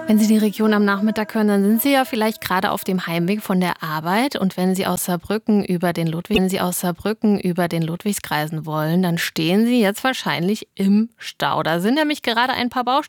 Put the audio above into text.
Wenn Sie die Region am Nachmittag hören, dann sind Sie ja vielleicht gerade auf dem Heimweg von der Arbeit. Und wenn Sie aus Saarbrücken über den Ludwigskreisen wollen, dann stehen Sie jetzt wahrscheinlich im Stau. Da sind nämlich gerade ein paar Baustellen.